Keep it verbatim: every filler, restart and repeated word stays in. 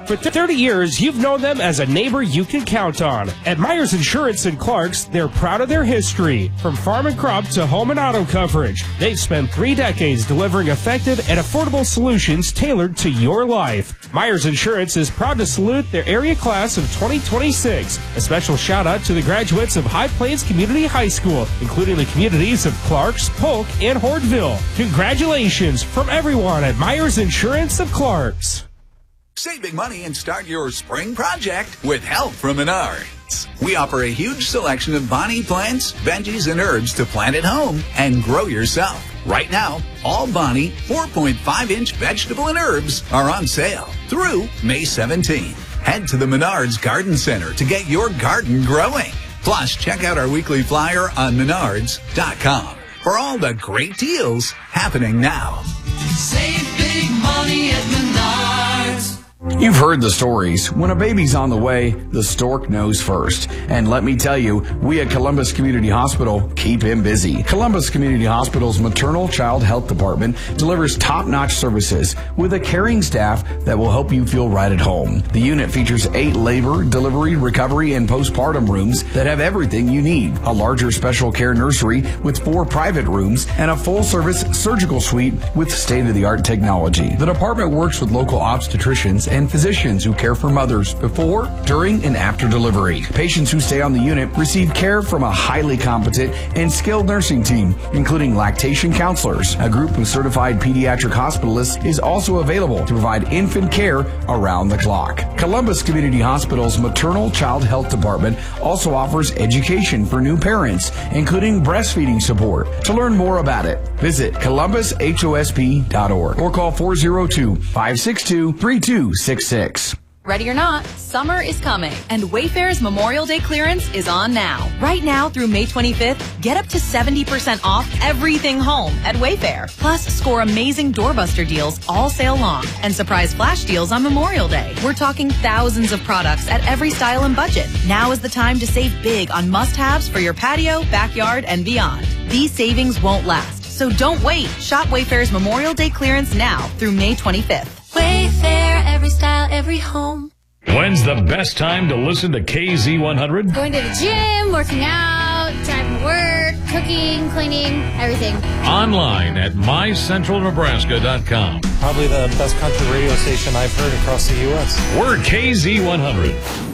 For thirty years, you've known them as a neighbor you can count on. At Myers Insurance in Clarks, they're proud of their history. From farm and crop to home and auto coverage, they've spent three decades delivering effective and affordable solutions tailored to your life. Myers Insurance is proud to salute their area class of twenty twenty-six. A special shout out to the graduates of High Plains Community High School, including the communities of Clarks, Polk, and Hortonville. Congratulations from everyone at Myers Insurance of Clarks. Save big money and start your spring project with help from Menards. We offer a huge selection of Bonnie plants, veggies, and herbs to plant at home and grow yourself. Right now, all Bonnie four point five inch vegetable and herbs are on sale through May seventeenth. Head to the Menards Garden Center to get your garden growing. Plus, check out our weekly flyer on menards dot com for all the great deals happening now. Save big money at Menards. You've heard the stories. When a baby's on the way, the stork knows first. And let me tell you, we at Columbus Community Hospital keep him busy. Columbus Community Hospital's Maternal Child Health Department delivers top-notch services with a caring staff that will help you feel right at home. The unit features eight labor, delivery, recovery, and postpartum rooms that have everything you need. A larger special care nursery with four private rooms and a full-service surgical suite with state-of-the-art technology. The department works with local obstetricians and physicians who care for mothers before, during, and after delivery. Patients who stay on the unit receive care from a highly competent and skilled nursing team, including lactation counselors. A group of certified pediatric hospitalists is also available to provide infant care around the clock. Columbus Community Hospital's Maternal Child Health Department also offers education for new parents, including breastfeeding support. To learn more about it, visit columbus h o s p dot org or call four oh two, five six two, three two six six. Ready or not, summer is coming, and Wayfair's Memorial Day clearance is on now. Right now through May twenty-fifth, get up to seventy percent off everything home at Wayfair. Plus, score amazing doorbuster deals all sale long and surprise flash deals on Memorial Day. We're talking thousands of products at every style and budget. Now is the time to save big on must-haves for your patio, backyard, and beyond. These savings won't last, so don't wait. Shop Wayfair's Memorial Day clearance now through May twenty-fifth. Wayfair, every style, every home. When's the best time to listen to K Z one hundred? Going to the gym, working out, driving to work, cooking, cleaning, everything. Online at my central nebraska dot com. Probably the best country radio station I've heard across the U S. We're K Z one hundred.